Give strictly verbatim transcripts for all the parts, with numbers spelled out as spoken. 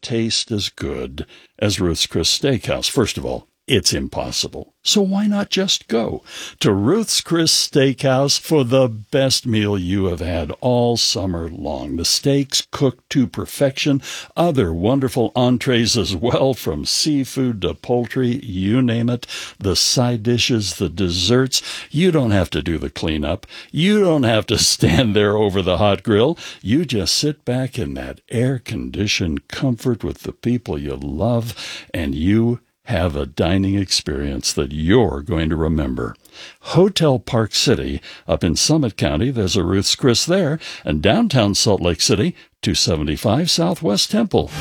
taste as good as Ruth's Chris Steakhouse. First of all, it's impossible. So why not just go to Ruth's Chris Steakhouse for the best meal you have had all summer long? The steaks cooked to perfection, other wonderful entrees as well, from seafood to poultry, you name it, the side dishes, the desserts. You don't have to do the cleanup. You don't have to stand there over the hot grill. You just sit back in that air-conditioned comfort with the people you love, and you have a dining experience that you're going to remember. Hotel Park City up in Summit County, there's a Ruth's Chris there, and downtown Salt Lake City, two seventy-five Southwest Temple.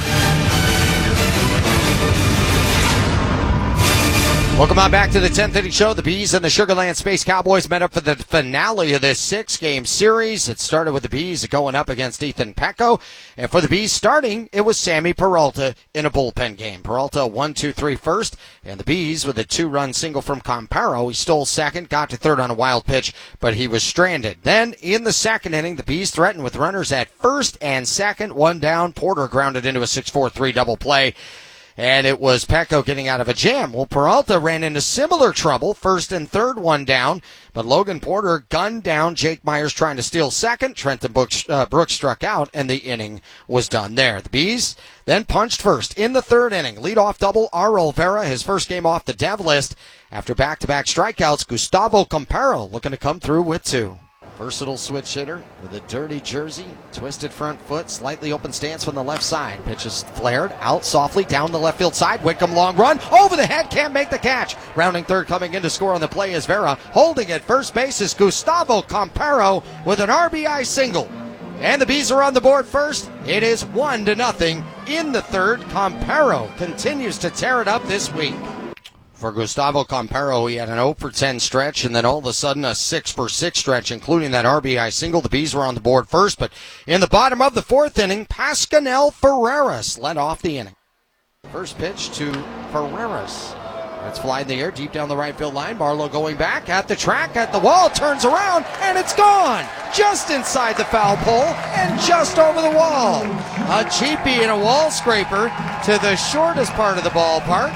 Welcome on back to the tenth inning show. The Bees and the Sugar Land Space Cowboys met up for the finale of this six-game series. It started with the Bees going up against Ethan Pecco. And for the Bees starting, it was Sammy Peralta in a bullpen game. Peralta one two three first, and the Bees with a two-run single from Comparo. He stole second, got to third on a wild pitch, but he was stranded. Then in the second inning, the Bees threatened with runners at first and second. One down, Porter grounded into a six four three double play. And it was Pecco getting out of a jam. Well, Peralta ran into similar trouble, first and third, one down. But Logan Porter gunned down Jake Myers trying to steal second. Trenton Brooks, uh, Brooks struck out, and the inning was done there. The Bees then punched first in the third inning. Leadoff double, Arol Vera, his first game off the dev list. After back-to-back strikeouts, Gustavo Comparo looking to come through with two. Versatile switch hitter with a dirty jersey, twisted front foot, slightly open stance from the left side. Pitch is flared out softly down the left field side. Whitcomb long run over the head, can't make the catch. Rounding third, coming in to score on the play is Vera. Holding at first base is Gustavo Comparo with an R B I single. And the Bees are on the board first. It is one to nothing in the third. Comparo continues to tear it up this week. For Gustavo Comparo, he had an oh for ten stretch, and then all of a sudden a six for six stretch, including that R B I single. The Bees were on the board first, but in the bottom of the fourth inning, Pascanel Ferreras led off the inning. First pitch to Ferreras. It's fly in the air, deep down the right field line. Barlow going back at the track, at the wall, turns around, and it's gone! Just inside the foul pole and just over the wall. A cheapie and a wall scraper to the shortest part of the ballpark.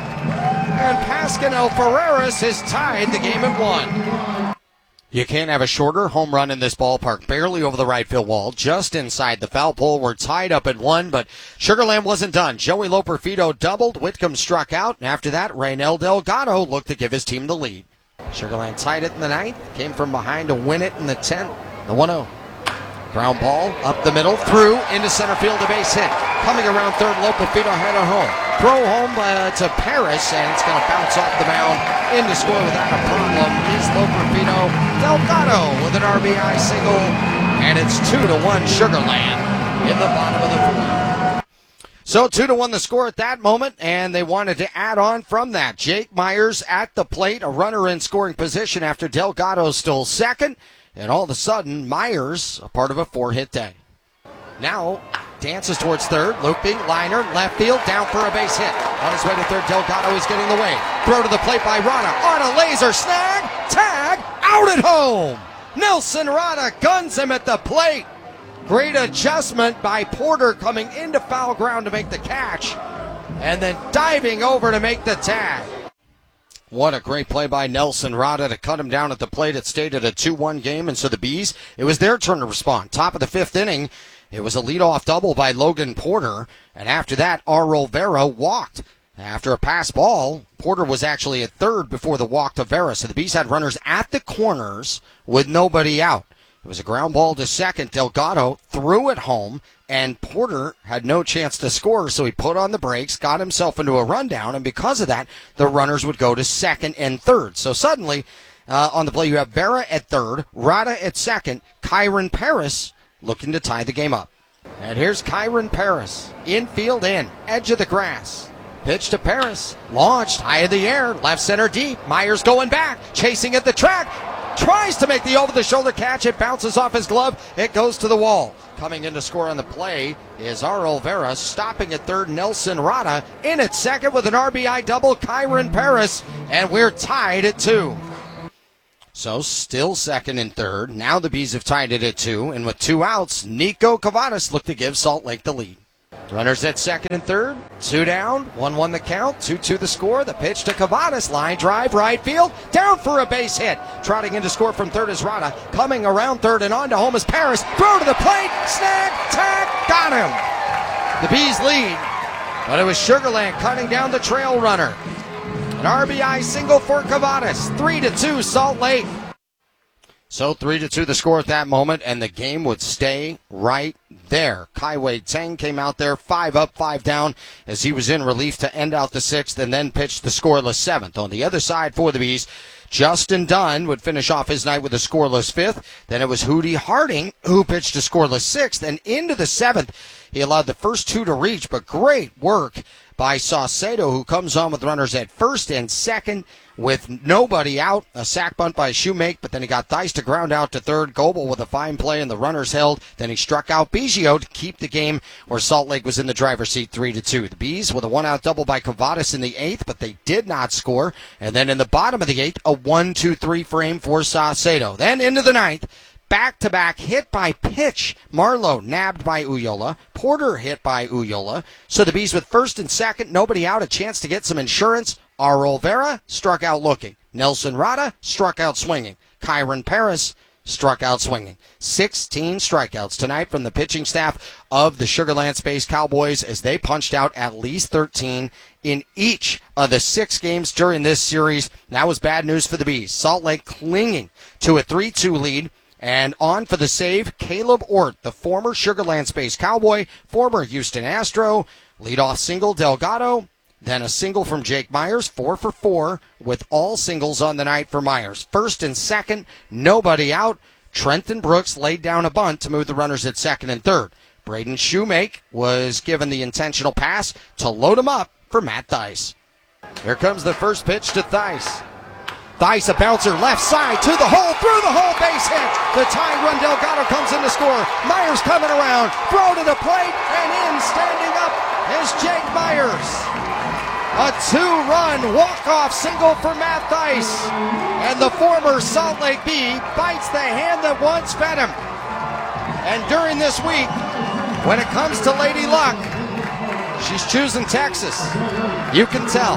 And Pascanel Ferreras has tied the game at one. You can't have a shorter home run in this ballpark. Barely over the right field wall, just inside the foul pole. We're tied up at one, but Sugar Land wasn't done. Joey Loperfido doubled. Whitcomb struck out. And after that, Raynel Delgado looked to give his team the lead. Sugar Land tied it in the ninth. Came from behind to win it in the tenth. The one oh. Ground ball up the middle, through into center field, a base hit. Coming around third, Loperfido headed home. Throw home uh, to Paris, and it's going to bounce off the mound. In to score without a problem is Loperfido. Delgado with an R B I single, and it's two to one Sugar Land in the bottom of the fourth. So two to one the score at that moment, and they wanted to add on from that. Jake Myers at the plate, a runner in scoring position after Delgado stole second. And all of a sudden, Myers, a part of a four-hit day. Now, dances towards third, looping, liner, left field, down for a base hit. On his way to third, Delgado is getting the way. Throw to the plate by Rada, on a laser snag, tag, out at home. Nelson Rada guns him at the plate. Great adjustment by Porter coming into foul ground to make the catch, and then diving over to make the tag. What a great play by Nelson Rada to cut him down at the plate. It stayed at a two one game, and so the Bees, it was their turn to respond. Top of the fifth inning, it was a leadoff double by Logan Porter, and after that, Arol Vera walked. After a pass ball, Porter was actually at third before the walk to Vera, so the Bees had runners at the corners with nobody out. It was a ground ball to second. Delgado threw it home, and Porter had no chance to score, so he put on the brakes, got himself into a rundown, and because of that, the runners would go to second and third. So suddenly, uh, on the play, you have Vera at third, Rada at second, Kyron Paris looking to tie the game up. And here's Kyron Paris, infield in, edge of the grass. Pitch to Paris, launched high in the air, left center deep. Myers going back, chasing at the track. Tries to make the over-the-shoulder catch. It bounces off his glove. It goes to the wall. Coming in to score on the play is Arol Vera. Stopping at third, Nelson Rada. In at second with an R B I double, Kyron Paris. And we're tied at two. So still second and third. Now the Bees have tied it at two. And with two outs, Nico Cavadas looked to give Salt Lake the lead. Runners at second and third. Two down. one one the count. two two the score. The pitch to Cavadas. Line drive. Right field. Down for a base hit. Trotting in to score from third is Rada. Coming around third and on to home is Paris. Throw to the plate. Snag. Tag. Got him. The Bees lead. But it was Sugar Land cutting down the trail runner. An R B I single for Cavadas. three to two Salt Lake. So three to two the score at that moment, and the game would stay right there. Kaiwei Tang came out there, five up, five down, as he was in relief to end out the sixth, and then pitched the scoreless seventh. On the other side for the Bees, Justin Dunn would finish off his night with a scoreless fifth. Then it was Hootie Harding who pitched a scoreless sixth, and into the seventh, he allowed the first two to reach, but great work by Saucedo, who comes on with runners at first and second with nobody out. A sac bunt by Shoemake, but then he got Thice to ground out to third. Goebel with a fine play, and the runners held. Then he struck out Biggio to keep the game where Salt Lake was in the driver's seat three to two. The Bees with a one-out double by Cavadas in the eighth, but they did not score. And then in the bottom of the eighth, a one two three frame for Saucedo. Then into the ninth, back-to-back hit by pitch. Marlowe nabbed by Ullola. Porter hit by Ullola. So the Bees with first and second, nobody out, a chance to get some insurance. R. Olvera struck out looking. Nelson Rada struck out swinging. Kyron Paris struck out swinging. sixteen strikeouts tonight from the pitching staff of the Sugar Land Space Cowboys as they punched out at least thirteen in each of the six games during this series. That was bad news for the Bees. Salt Lake clinging to a three two lead. And on for the save, Caleb Ort, the former Sugar Land Space Cowboy, former Houston Astro. Leadoff single, Delgado. Then a single from Jake Myers, four for four, with all singles on the night for Myers. First and second, nobody out. Trenton Brooks laid down a bunt to move the runners at second and third. Braden Shoemake was given the intentional pass to load him up for Matt Thice. Here comes the first pitch to Thice. Thice, a bouncer, left side, to the hole, through the hole, base hit. The tying run, Delgado comes in to score. Myers coming around, throw to the plate, and in, standing up, is Jake Myers. A two-run walk-off single for Matt Thice. And the former Salt Lake Bee bites the hand that once fed him. And during this week, when it comes to Lady Luck, she's choosing Texas. You can tell.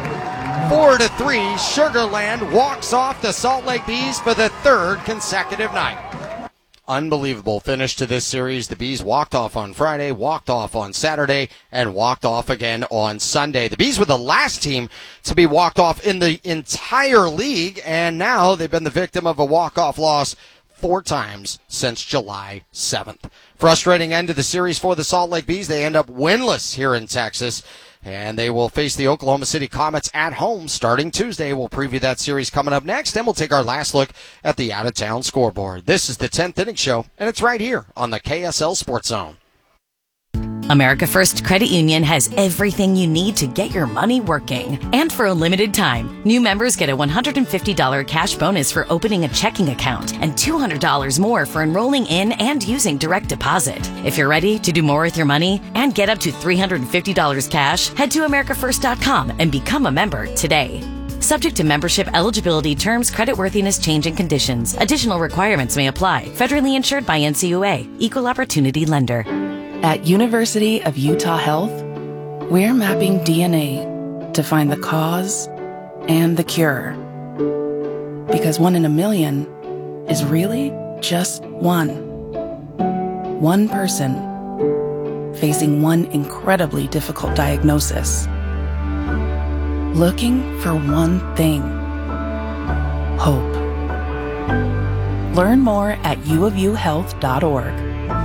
Four to three, Sugar Land walks off the Salt Lake Bees for the third consecutive night. Unbelievable finish to this series. The Bees walked off on Friday, walked off on Saturday, and walked off again on Sunday. The Bees were the last team to be walked off in the entire league, and now they've been the victim of a walk-off loss four times since July seventh. Frustrating end to the series for the Salt Lake Bees. They end up winless here in Texas. And they will face the Oklahoma City Comets at home starting Tuesday. We'll preview that series coming up next, and we'll take our last look at the out-of-town scoreboard. This is the tenth Inning Show, and it's right here on the K S L Sports Zone. America First Credit Union has everything you need to get your money working. And for a limited time, new members get a one hundred fifty dollars cash bonus for opening a checking account and two hundred dollars more for enrolling in and using direct deposit. If you're ready to do more with your money and get up to three hundred fifty dollars cash, head to america first dot com and become a member today. Subject to membership eligibility, terms, creditworthiness, change, and conditions. Additional requirements may apply. Federally insured by N C U A. Equal Opportunity Lender. At University of Utah Health, we're mapping D N A to find the cause and the cure. Because one in a million is really just one. One person facing one incredibly difficult diagnosis. Looking for one thing. Hope. Learn more at u of u health dot org.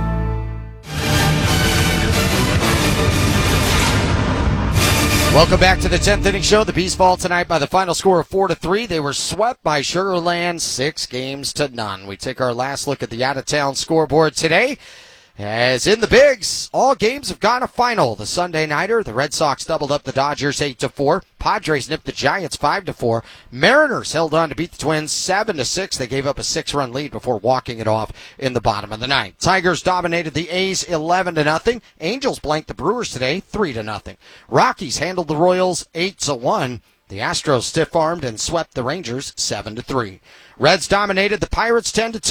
Welcome back to the tenth Inning Show. The Bees fall tonight by the final score of four to three. They were swept by Sugar Land six games to none. We take our last look at the out-of-town scoreboard today. As in the Bigs, all games have gone to final. The Sunday nighter, the Red Sox doubled up the Dodgers eight to four. Padres nipped the Giants five to four. Mariners held on to beat the Twins seven to six. They gave up a six-run lead before walking it off in the bottom of the ninth. Tigers dominated the A's eleven to nothing. Angels blanked the Brewers today three to nothing. Rockies handled the Royals eight to one. The Astros stiff-armed and swept the Rangers seven to three. Reds dominated the Pirates ten to two.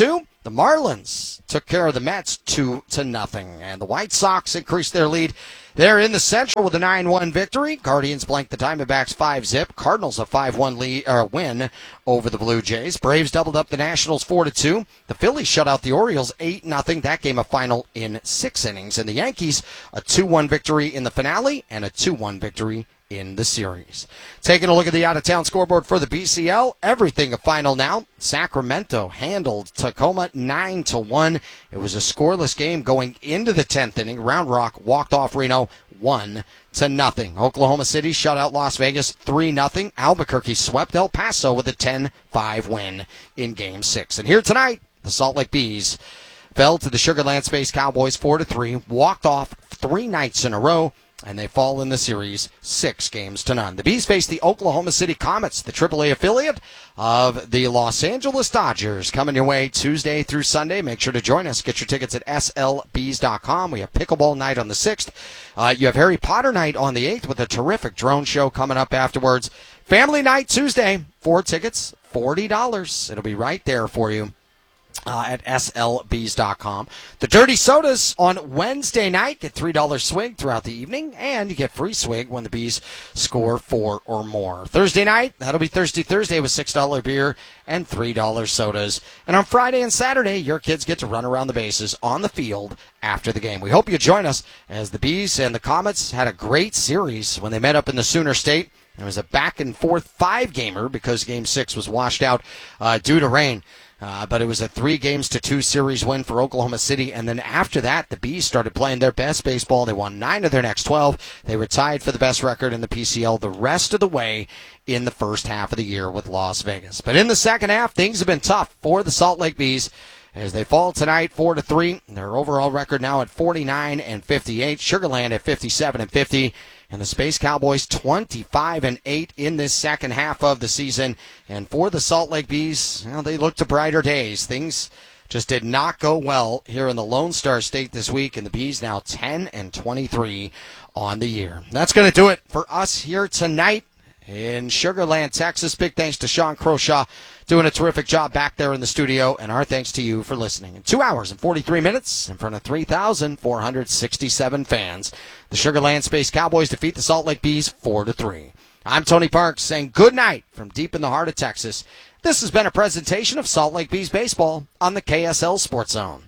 The Marlins took care of the Mets two to nothing, and the White Sox increased their lead. They're in the Central with a nine one victory. Guardians blanked the Diamondbacks five zip. Cardinals a five one lead, or win over the Blue Jays. Braves doubled up the Nationals four to two. The Phillies shut out the Orioles eight nothing. That game a final in six innings. And the Yankees a two one victory in the finale and a two one victory in the series. Taking a look at the out-of-town scoreboard for the B C L, everything a final now. Sacramento handled Tacoma nine to one. It was a scoreless game going into the tenth inning. Round Rock walked off Reno one to nothing. Oklahoma City shut out Las Vegas three nothing. Albuquerque swept El Paso with a ten five win in Game six. And here tonight, the Salt Lake Bees fell to the Sugar Land Space Cowboys four to three, walked off three nights in a row, and they fall in the series six games to none. The Bees face the Oklahoma City Comets, the triple A affiliate of the Los Angeles Dodgers, coming your way Tuesday through Sunday. Make sure to join us. Get your tickets at S L Bees dot com. We have pickleball night on the sixth. Uh, you have Harry Potter night on the eighth with a terrific drone show coming up afterwards. Family night Tuesday. Four tickets, forty dollars. It'll be right there for you. Uh, at S L Bees dot com. The Dirty Sodas on Wednesday night. Get three dollars swig throughout the evening, and you get free swig when the Bees score four or more. Thursday night, that'll be Thirsty Thursday with six dollars beer and three dollars sodas. And on Friday and Saturday, your kids get to run around the bases on the field after the game. We hope you join us, as the Bees and the Comets had a great series when they met up in the Sooner State. It was a back-and-forth five-gamer because Game six was washed out uh, due to rain. Uh, but it was a three games to two series win for Oklahoma City. And then after that, the Bees started playing their best baseball. They won nine of their next twelve. They were tied for the best record in the P C L the rest of the way in the first half of the year with Las Vegas. But in the second half, things have been tough for the Salt Lake Bees as they fall tonight four to three. Their overall record now at forty-nine and fifty-eight. Sugar Land at fifty-seven and fifty. And the Space Cowboys twenty-five and eight in this second half of the season. And for the Salt Lake Bees, well, they look to brighter days. Things just did not go well here in the Lone Star State this week. And the Bees now ten and twenty-three on the year. That's going to do it for us here tonight in Sugar Land, Texas. Big thanks to Sean Croshaw, doing a terrific job back there in the studio, and our thanks to you for listening. In two hours and forty-three minutes, in front of three thousand four hundred sixty-seven fans, the Sugar Land Space Cowboys defeat the Salt Lake Bees four to three. I'm Tony Parks saying good night from deep in the heart of Texas. This has been a presentation of Salt Lake Bees baseball on the K S L Sports Zone.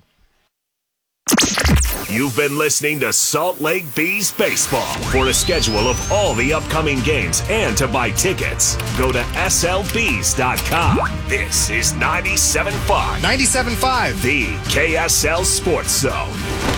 You've been listening to Salt Lake Bees Baseball. For a schedule of all the upcoming games and to buy tickets, go to S L Bees dot com. This is ninety-seven point five. ninety-seven point five. The K S L Sports Zone.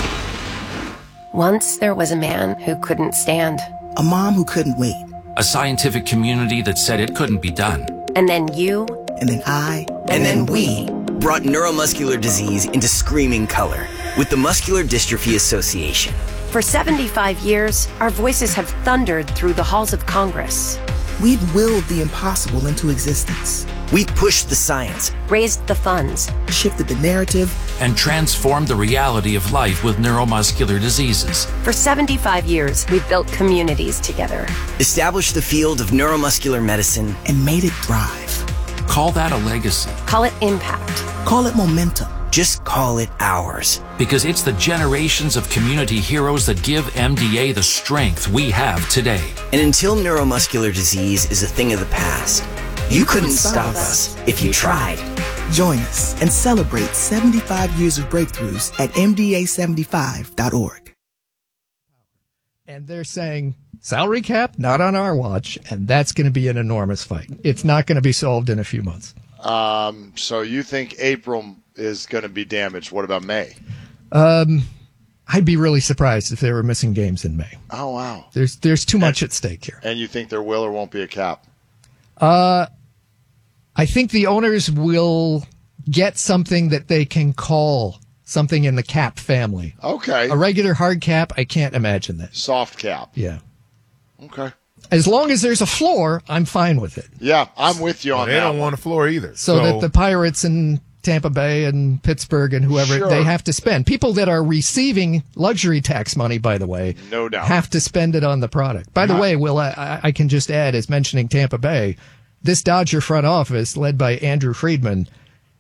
Once there was a man who couldn't stand. A mom who couldn't wait. A scientific community that said it couldn't be done. And then you. And then I. And, and then, then we. Brought neuromuscular disease into screaming color with the Muscular Dystrophy Association. For seventy-five years, our voices have thundered through the halls of Congress. We've willed the impossible into existence. We've pushed the science, raised the funds, shifted the narrative, and transformed the reality of life with neuromuscular diseases. For seventy-five years, we've built communities together, established the field of neuromuscular medicine, and made it thrive. Call that a legacy. Call it impact. Call it momentum. Just call it ours. Because it's the generations of community heroes that give M D A the strength we have today. And until neuromuscular disease is a thing of the past, you, you couldn't, couldn't stop us if you tried. Join us and celebrate seventy-five years of breakthroughs at M D A seventy-five dot org. And they're saying, salary cap, not on our watch, and that's going to be an enormous fight. It's not going to be solved in a few months. Um, so you think April is going to be damaged. What about May? Um, I'd be really surprised if they were missing games in May. Oh, wow. There's there's too much and, at stake here. And you think there will or won't be a cap? Uh, I think the owners will get something that they can call something in the cap family. Okay. A regular hard cap, I can't imagine that. Soft cap. Yeah. Okay. As long as there's a floor, I'm fine with it. Yeah, I'm with you on well, they that. They don't one. want a floor either. So, so that the Pirates and Tampa Bay and Pittsburgh and whoever, sure. they have to spend. People that are receiving luxury tax money, by the way, no doubt, have to spend it on the product. By the way, Will, I, I can just add, as mentioning Tampa Bay, this Dodger front office, led by Andrew Friedman,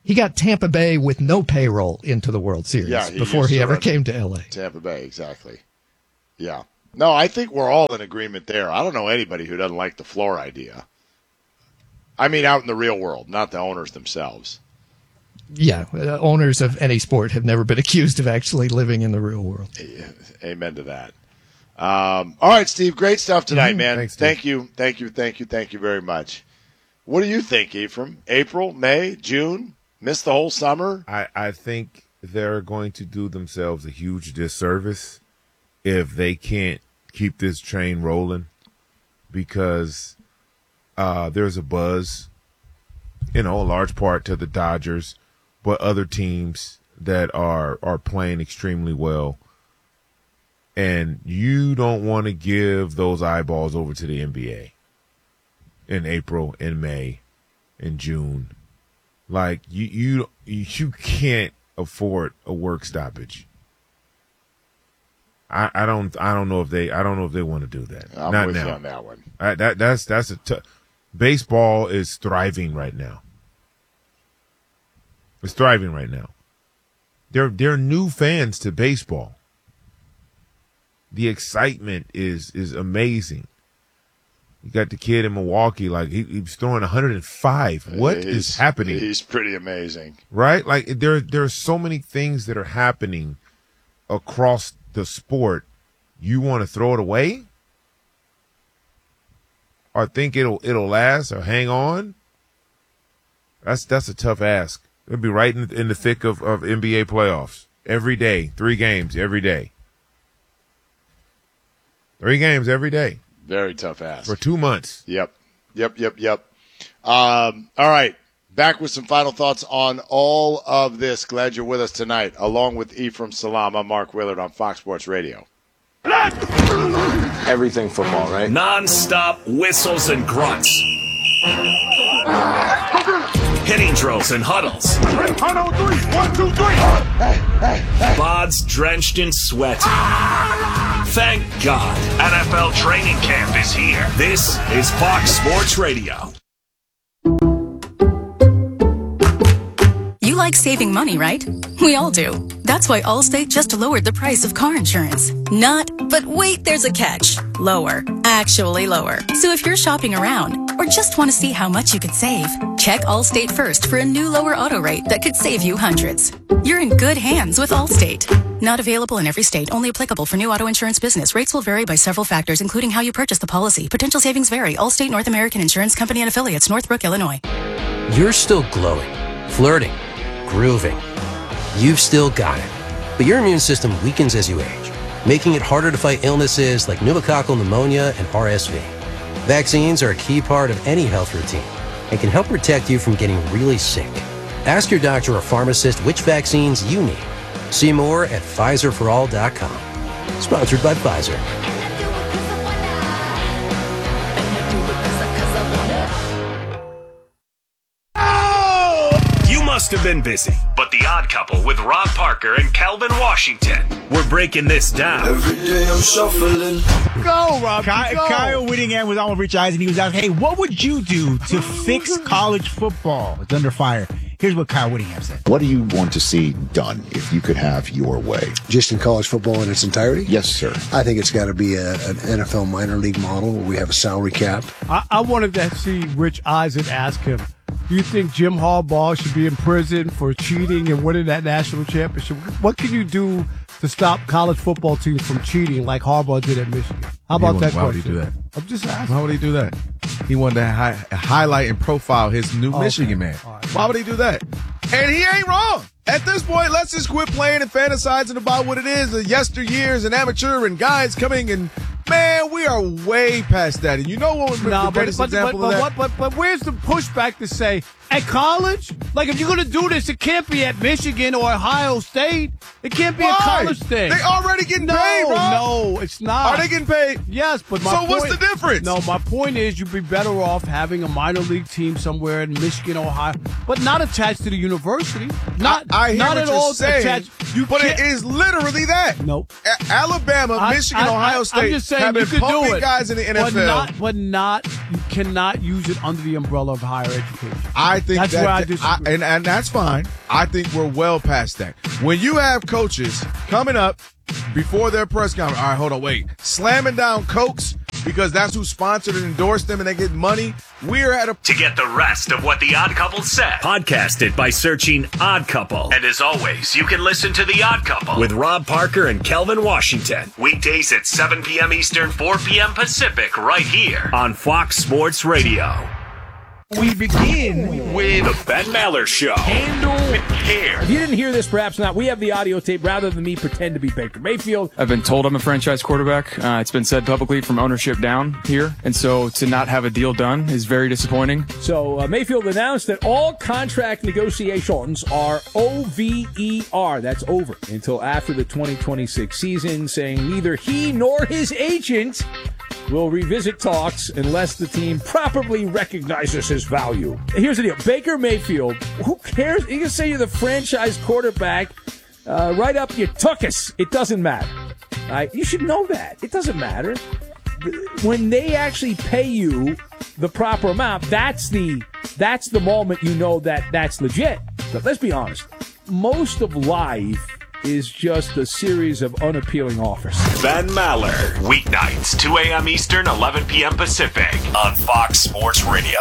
he got Tampa Bay with no payroll into the World Series Yeah, he before used he to ever run came to L A. Tampa Bay, exactly. Yeah. No, I think we're all in agreement there. I don't know anybody who doesn't like the floor idea. I mean, out in the real world, not the owners themselves. Yeah, uh, owners of any sport have never been accused of actually living in the real world. Amen to that. Um, all right, Steve, great stuff tonight, Mhm. man. Thanks, Steve. thank you, thank you, thank you, thank you very much. What do you think, Ephraim? April, May, June? Miss the whole summer? I, I think they're going to do themselves a huge disservice if they can't keep this train rolling, because uh, there's a buzz, you know, a large part to the Dodgers, but other teams that are, are playing extremely well. And you don't want to give those eyeballs over to the N B A in April, in May, in June. Like, you, you, you can't afford a work stoppage. I, I don't, I don't know if they, I don't know if they want to do that. I'm Not with now. you on that one. I, that, that's, that's a t- baseball is thriving right now. It's thriving right now. There, there are new fans to baseball. The excitement is, is amazing. You got the kid in Milwaukee, like he, he was throwing one hundred five. What He's- is happening? He's pretty amazing. Right? Like there, there are so many things that are happening across the sport. You want to throw it away, or think it'll it'll last, or hang on? That's that's a tough ask. It'll be right in, in the thick of, of N B A playoffs every day, three games every day, three games every day Very tough ask. for two months. Yep. Yep, yep, yep. Um, all right. Back with some final thoughts on all of this. Glad you're with us tonight, along with Ephraim Salam. I'm Mark Willard on Fox Sports Radio. Everything football, right? Non-stop whistles and grunts. Hitting drills and huddles. One, two, three. Bods drenched in sweat. Thank God. N F L training camp is here. This is Fox Sports Radio. You like saving money, right? We all do. That's why Allstate just lowered the price of car insurance. Not, but wait, there's a catch. Lower. Actually lower. So if you're shopping around or just want to see how much you could save, check Allstate first for a new lower auto rate that could save you hundreds. You're in good hands with Allstate. Not available in every state. Only applicable for new auto insurance business. Rates will vary by several factors, including how you purchase the policy. Potential savings vary. Allstate North American Insurance Company and affiliates. Northbrook, Illinois. You're still glowing, flirting, grooving. You've still got it. But your immune system weakens as you age, making it harder to fight illnesses like pneumococcal pneumonia and R S V. Vaccines are a key part of any health routine and can help protect you from getting really sick. Ask your doctor or pharmacist which vaccines you need. See more at Pfizer for all dot com. Sponsored by Pfizer. You must have been busy, but The Odd Couple with Rob Parker and Calvin Washington. We're breaking this down. Every day I'm shuffling. Go, Rob. Ky- go. Kyle Whittingham was on with Rich Eisen. He was out, hey, what would you do to fix college football? It's under fire. Here's what Kyle Whittingham said. What do you want to see done if you could have your way? Just in college football in its entirety? Yes, sir. I think it's got to be a, an N F L minor league model where we have a salary cap. I, I wanted to see Rich Eisen ask him, do you think Jim Harbaugh should be in prison for cheating and winning that national championship? What can you do to stop college football teams from cheating like Harbaugh did at Michigan? How about that Why would question? he do that? I'm just asking. Why would he do that? He wanted to hi- highlight and profile his new Okay. Michigan man. Why would he do that? And he ain't wrong. At this point, let's just quit playing and fantasizing about what it is, the yesteryears and amateur and guys coming and, man, we are way past that. And you know what was Nah, the but, greatest but, example but, of that? but, but, but where's the pushback to say, at college? Like, if you're going to do this, it can't be at Michigan or Ohio State. It can't be Why? a college thing. They already getting no, paid, Rob. No, it's not. Are they getting paid? Yes, but my So point, what's the difference? No, my point is you'd be better off having a minor league team somewhere in Michigan, Ohio, but not attached to the university. Not, I, I hear not what at you're all saying, attached. You but it can't- is literally that. Nope. A- Alabama, I- Michigan, I- I- Ohio State I'm just saying have you been could do pumping it, guys in the N F L. But not, but not you cannot use it under the umbrella of higher education. I think that's that, where I disagree. I, and, and that's fine. I think we're well past that. When you have coaches coming up before their press conference, all right, hold on, wait, slamming down Cokes because that's who sponsored and endorsed them and they get money. We're at a... To get the rest of what The Odd Couple said, podcast it by searching Odd Couple. And as always, you can listen to The Odd Couple with Rob Parker and Kelvin Washington. Weekdays at seven p.m. Eastern, four p.m. Pacific, right here on Fox Sports Radio. We begin with The Ben Maller Show. Handle with care. If you didn't hear this, perhaps not, we have the audio tape rather than me pretend to be Baker Mayfield. I've been told I'm a franchise quarterback. Uh, it's been said publicly from ownership down here. And so to not have a deal done is very disappointing. So uh, Mayfield announced that all contract negotiations are O V E R. That's over until after the twenty twenty-six season, saying neither he nor his agent will revisit talks unless the team properly recognizes his value. Here's the deal. Baker Mayfield, who cares? You can say you're the franchise quarterback. Uh, right up your tuchus. It doesn't matter. All right? You should know that. It doesn't matter. When they actually pay you the proper amount, that's the that's the moment you know that that's legit. But let's be honest. Most of life is just a series of unappealing offers. Ben Maller, weeknights, two a.m. Eastern, eleven p.m. Pacific, on Fox Sports Radio.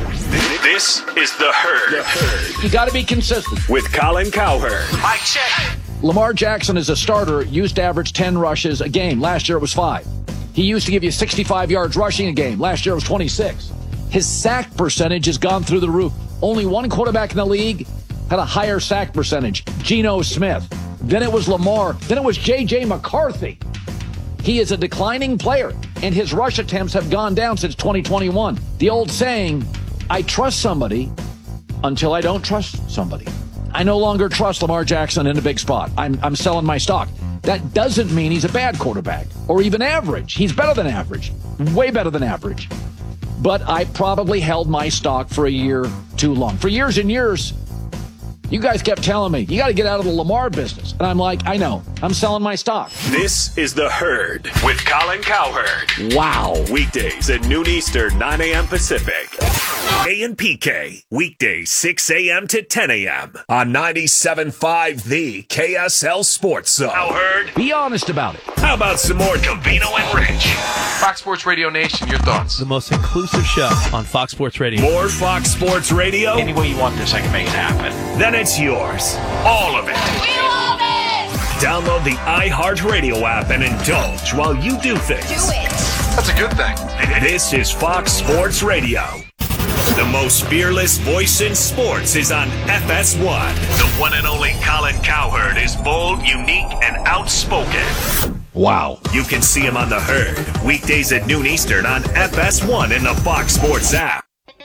This is The Herd. The Herd. You got to be consistent. With Colin Cowherd. Mike check. Lamar Jackson as a starter used to average ten rushes a game. Last year it was five. He used to give you sixty-five yards rushing a game. Last year it was twenty-six. His sack percentage has gone through the roof. Only one quarterback in the league had a higher sack percentage, Geno Smith. Then it was Lamar. Then it was J J. McCarthy. He is a declining player, and his rush attempts have gone down since twenty twenty-one. The old saying, I trust somebody until I don't trust somebody. I no longer trust Lamar Jackson in a big spot. I'm, I'm selling my stock. That doesn't mean he's a bad quarterback or even average. He's better than average, way better than average. But I probably held my stock for a year too long. For years and years, you guys kept telling me, you got to get out of the Lamar business. And I'm like, I know. I'm selling my stock. This is The Herd with Colin Cowherd. Wow. Weekdays at noon Eastern, nine a.m. Pacific. A and P K. Weekdays, six a.m. to ten a.m. on ninety-seven point five The K S L Sports Zone. Cowherd. Be honest about it. How about some more Covino and Rich? Fox Sports Radio Nation, your thoughts? The most inclusive show on Fox Sports Radio. More Fox Sports Radio? Any way you want this, I can make it happen. Then it's yours. All of it. We love it! Download the iHeartRadio app and indulge while you do things. Do it! That's a good thing. This is Fox Sports Radio. The most fearless voice in sports is on F S one. The one and only Colin Cowherd is bold, unique, and outspoken. Wow. You can see him on The Herd, weekdays at noon Eastern on F S one in the Fox Sports app.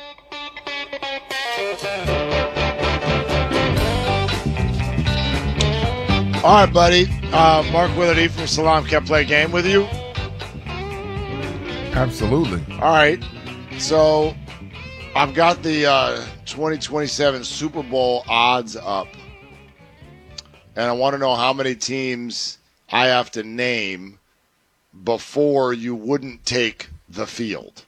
All right, buddy. Uh, Mark Willard, Ephraim Salam, can I play a game with you? Absolutely. All right. So I've got the uh, twenty twenty-seven Super Bowl odds up. And I want to know how many teams I have to name before you wouldn't take the field.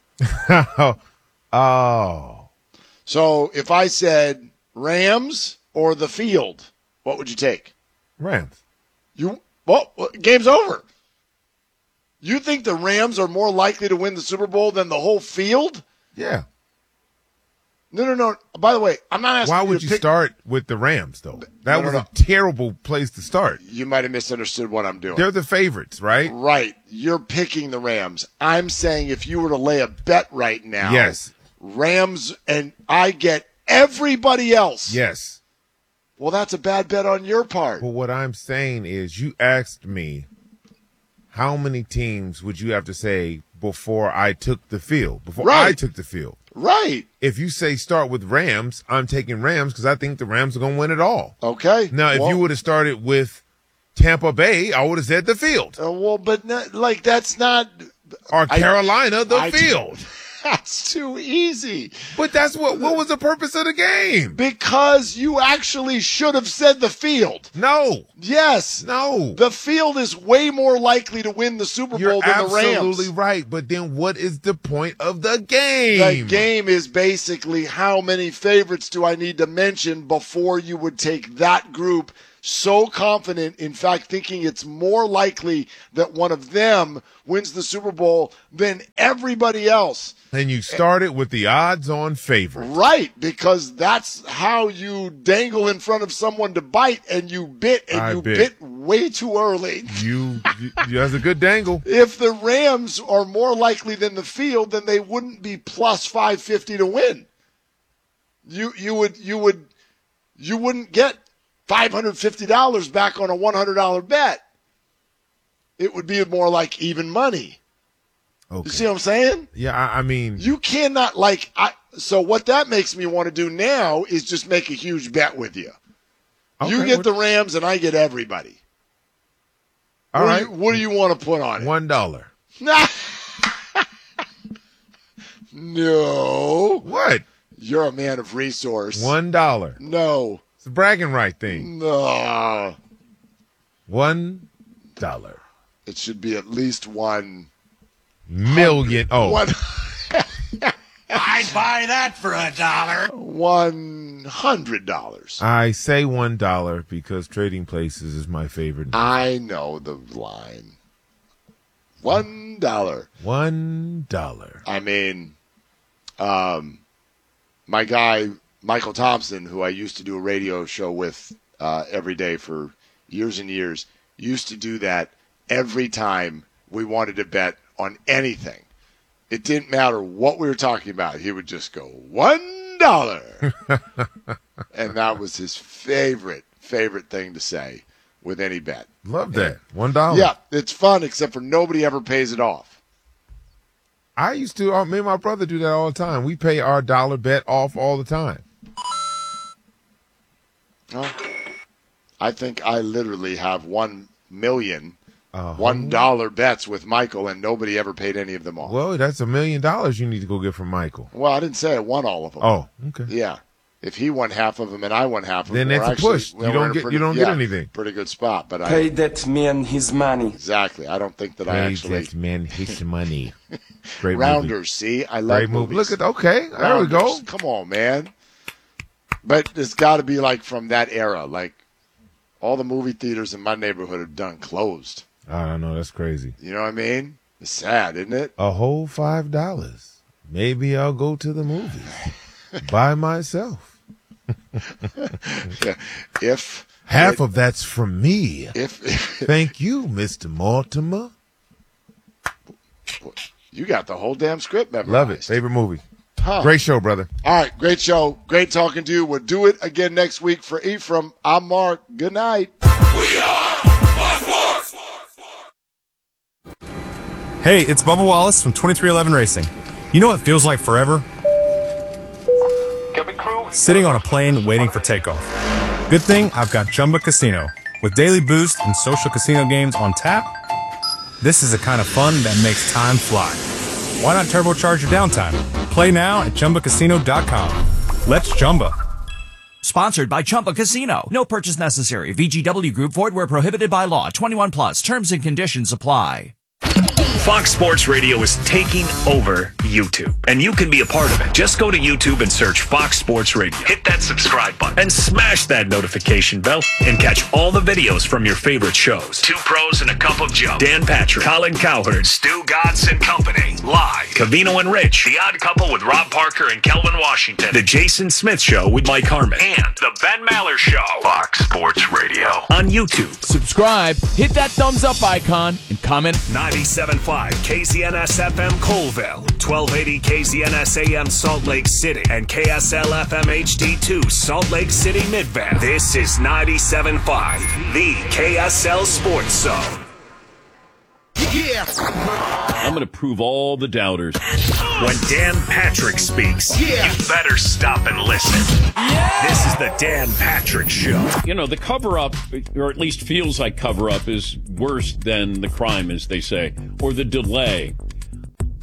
Oh. So if I said Rams or the field, what would you take? Rams. You well, game's over. You think the Rams are more likely to win the Super Bowl than the whole field? Yeah. No, no, no. By the way, I'm not asking Why you would to you pick... start with the Rams, though? That No, no, was no. a terrible place to start. You might have misunderstood what I'm doing. They're the favorites, right? Right. You're picking the Rams. I'm saying if you were to lay a bet right now, Yes. Rams, and I get everybody else. Yes. Well, that's a bad bet on your part. But what I'm saying is you asked me how many teams would you have to say before I took the field, before I Right. took the field. Right. If you say start with Rams, I'm taking Rams because I think the Rams are going to win it all. Okay. Now, if Well- you would have started with Tampa Bay, I would have said the field. Uh, well, but not, like that's not. Or I- Carolina, the I- field. That's too easy. But that's what what was the purpose of the game? Because you actually should have said the field. No. Yes. No. The field is way more likely to win the Super Bowl You're than the Rams. absolutely right. But then what is the point of the game? The game is basically how many favorites do I need to mention before you would take that group so confident, in fact, thinking it's more likely that one of them wins the Super Bowl than everybody else. And you started with the odds-on favorite. Right, because that's how you dangle in front of someone to bite, and you bit, and I you bit. bit way too early. You, you that's a good dangle. If the Rams are more likely than the field, then they wouldn't be plus five fifty to win. You you would you would you wouldn't get five hundred fifty dollars back on a one hundred dollars bet. It would be more like even money. Okay. You see what I'm saying? Yeah, I, I mean, you cannot like. I, so what that makes me want to do now is just make a huge bet with you. Okay, you get what, the Rams and I get everybody. All what right. Do you, what do you want to put on it? One dollar. No. What? You're a man of resource. One dollar. No. It's a bragging right thing. No. One dollar. It should be at least one million. Oh. One. I'd buy that for a dollar. One hundred dollars. I say one dollar because Trading Places is my favorite. I know the line. One dollar. One dollar. I mean, um, my guy Michael Thompson, who I used to do a radio show with uh, every day for years and years, used to do that every time we wanted to bet on anything. It didn't matter what we were talking about. He would just go, one dollar. And that was his favorite, favorite thing to say with any bet. Love that. One dollar. Yeah, it's fun, except for nobody ever pays it off. I used to, uh, me and my brother do that all the time. We pay our dollar bet off all the time. Well, I think I literally have one million Uh, one dollar bets with Michael, and nobody ever paid any of them off. Well, that's a million dollars you need to go get from Michael. Well, I didn't say I won all of them. Oh, okay. Yeah, if he won half of them and I won half of Then them, that's we're a actually, push. well, You we're don't in a get- pretty, you don't yeah, get anything. Pretty good spot, but Pay I that man his money. exactly. I don't think that I Pay actually that man his money. Great Rounders. movie. See, I love Great movie. movies. Look at okay. There we go. Rounders. Come on, man. But it's got to be like from that era. Like all the movie theaters in my neighborhood are done closed. I don't know. That's crazy. You know what I mean? It's sad, isn't it? A whole five dollars. Maybe I'll go to the movies by myself. Yeah. If Half it- of that's from me. If, Thank you, Mister Mortimer. you got the whole damn script memorized. Love it. Favorite movie. Huh. Great show, brother. All right, great show. Great talking to you. We'll do it again next week. For Ephraim, I'm Mark. Good night. Hey, it's Bubba Wallace from twenty-three eleven Racing. You know what feels like forever? Sitting on a plane waiting for takeoff. Good thing I've got Chumba Casino. With daily boost and social casino games on tap, this is the kind of fun that makes time fly. Why not turbocharge your downtime? Play now at Chumba Casino dot com. Let's Chumba. Sponsored by Chumba Casino. No purchase necessary. V G W Group. Void where prohibited by law. twenty-one plus. Terms and conditions apply. Fox Sports Radio is taking over YouTube, and you can be a part of it. Just go to YouTube and search Fox Sports Radio. Hit that subscribe button and smash that notification bell and catch all the videos from your favorite shows. Two Pros and a Cup of Joe. Dan Patrick, Colin Cowherd, Stu Godson and Company. Live. Cavino and Rich. The Odd Couple with Rob Parker and Kelvin Washington. The Jason Smith Show with Mike Harmon. And The Ben Maller Show. Fox Sports Radio. On YouTube. Subscribe, hit that thumbs up icon, and comment. ninety-seven point five K Z N S F M Colville, twelve eighty K Z N S A M Salt Lake City, and K S L F M H D two Salt Lake City Midvale. This is ninety-seven point five, the K S L Sports Zone. Yeah. I'm going to prove all the doubters. When Dan Patrick speaks, yeah. you better stop and listen. Yeah. This is the Dan Patrick Show. You know, the cover-up, or at least feels like cover-up, is worse than the crime, as they say, or the delay.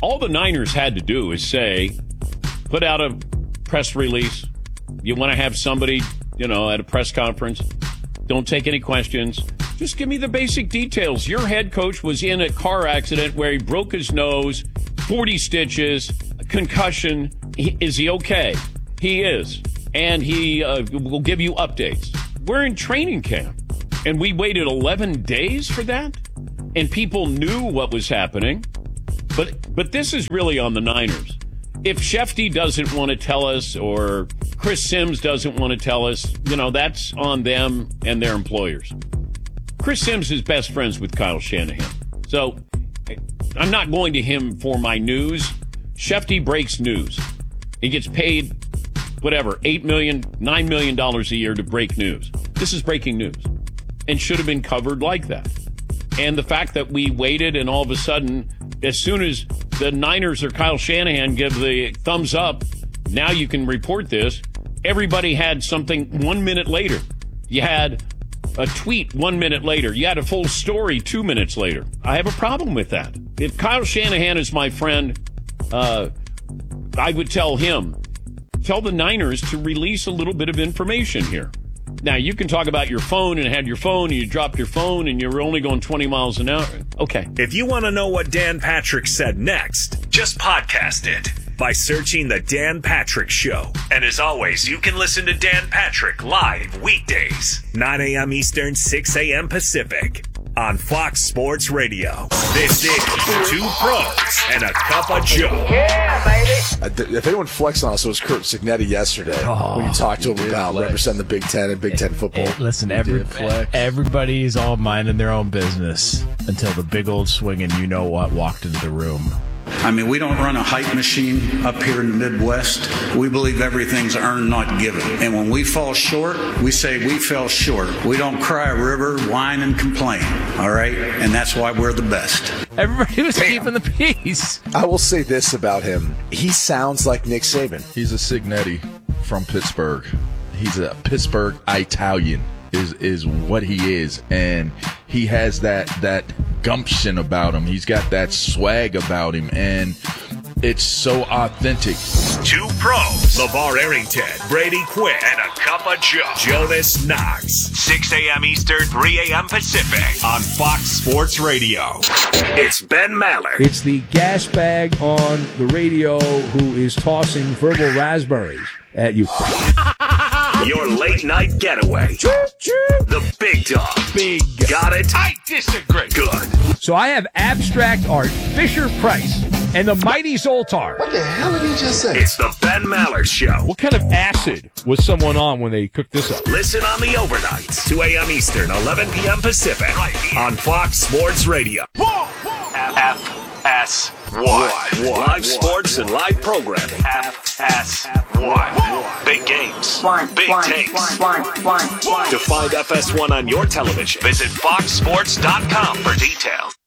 all the Niners had to do is say, put out a press release. You want to have somebody, you know, at a press conference. Don't take any questions. Just give me the basic details. Your head coach was in a car accident where he broke his nose, forty stitches, concussion. He, is he okay? He is. And he uh, will give you updates. We're in training camp, and we waited eleven days for that, and people knew what was happening. But but this is really on the Niners. If Shefty doesn't want to tell us, or Chris Sims doesn't want to tell us, you know, that's on them and their employers. Chris Sims is best friends with Kyle Shanahan. So I'm not going to him for my news. Shefty breaks news. He gets paid, whatever, eight million dollars, nine million dollars a year to break news. This is breaking news and should have been covered like that. And the fact that we waited and all of a sudden, as soon as the Niners or Kyle Shanahan give the thumbs up, now you can report this. Everybody had something one minute later. You had a tweet one minute later. You had a full story two minutes later. I have a problem with that. If Kyle Shanahan is my friend, uh, I would tell him, tell the Niners to release a little bit of information here. Now, you can talk about your phone and had your phone and you dropped your phone and you were only going twenty miles an hour. Okay. If you want to know what Dan Patrick said next, just podcast it by searching The Dan Patrick Show. And as always, you can listen to Dan Patrick live weekdays, nine a.m. Eastern, six a.m. Pacific, on Fox Sports Radio. This is Two Pros and a Cup of Joe. Yeah, baby. If anyone flexed on us, it was Kurt Signetti yesterday Oh, when you talked to him he did about flex. representing the Big Ten and Big Ten football. Hey, listen, every, everybody's all minding their own business until the big old swinging you know what walked into the room. I mean, we don't run a hype machine up here in the Midwest. We believe everything's earned, not given. And when we fall short, we say we fell short. We don't cry a river, whine, and complain. All right? And that's why we're the best. Everybody was keeping the peace. I will say this about him. He sounds like Nick Saban. He's a Signetti from Pittsburgh. He's a Pittsburgh Italian is is what he is. And he has that that gumption about him. He's got that swag about him. And it's so authentic. Two pros, LeVar Arrington, Brady Quinn, and a Cup of Joe, Jonas Knox. six a.m. Eastern, three a.m. Pacific on Fox Sports Radio. It's Ben Maller. It's the gas bag on the radio who is tossing verbal raspberries at you. Your late night getaway. The big dog. Big. Got it? I disagree. Good. So I have abstract art, Fisher Price, and the mighty Zoltar. What the hell did he just say? It's the Ben Maller Show. What kind of acid was someone on when they cooked this up? Listen on the overnights, two a.m. Eastern, eleven p.m. Pacific, on Fox Sports Radio. F S one. Live sports and live programming. F S one. Big games. Big takes. To find F S one on your television, visit fox sports dot com for details.